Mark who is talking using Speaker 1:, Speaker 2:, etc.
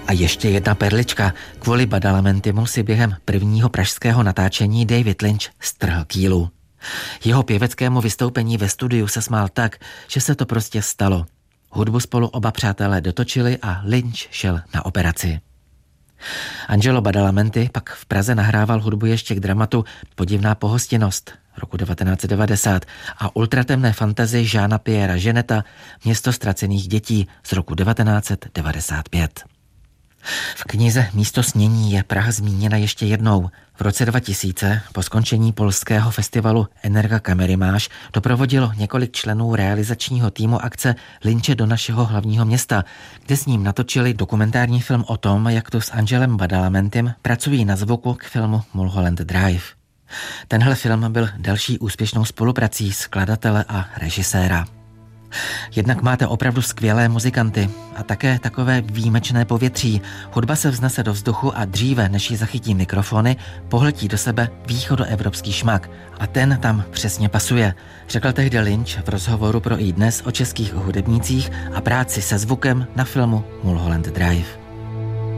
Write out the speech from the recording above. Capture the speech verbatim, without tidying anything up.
Speaker 1: A ještě jedna perlička. Kvůli Badalamentimu si během prvního pražského natáčení David Lynch strhl kýlu. Jeho pěveckému vystoupení ve studiu se smál tak, že se to prostě stalo. Hudbu spolu oba přátelé dotočili a Lynch šel na operaci. Angelo Badalamenti pak v Praze nahrával hudbu ještě k dramatu Podivná pohostinnost roku devatenáct set devadesát a ultratemné fantazii Jeana Pierra Jeanetta Město ztracených dětí z roku devatenáct set devadesát pět. V knize Místo snění je Praha zmíněna ještě jednou. V roce dva tisíce po skončení polského festivalu Energa Kamerymáš doprovodilo několik členů realizačního týmu akce Lynche do našeho hlavního města, kde s ním natočili dokumentární film o tom, jak tu s Angelem Badalamentim pracují na zvuku k filmu Mulholland Drive. Tenhle film byl další úspěšnou spoluprací skladatele a režiséra. Jednak máte opravdu skvělé muzikanty a také takové výjimečné povětří. Hudba se vznese do vzduchu a dříve, než ji zachytí mikrofony, pohletí do sebe východoevropský šmak. A ten tam přesně pasuje, řekl tehdy Lynch v rozhovoru pro iDnes o českých hudebnících a práci se zvukem na filmu Mulholland Drive.